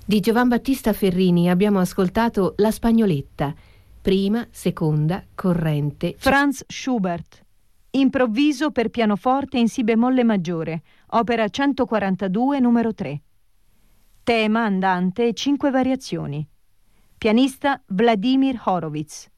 Di Giovan Battista Ferrini abbiamo ascoltato La Spagnoletta, prima, seconda, corrente. Franz Schubert, Improvviso per pianoforte in si bemolle maggiore, opera 142 numero 3. Tema andante e 5 variazioni. Pianista Vladimir Horowitz.